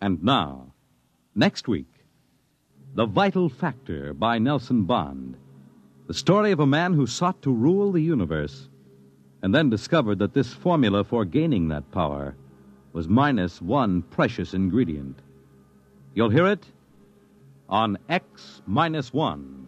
And now, next week, The Vital Factor by Nelson Bond. The story of a man who sought to rule the universe and then discovered that this formula for gaining that power was minus one precious ingredient. You'll hear it on X-1.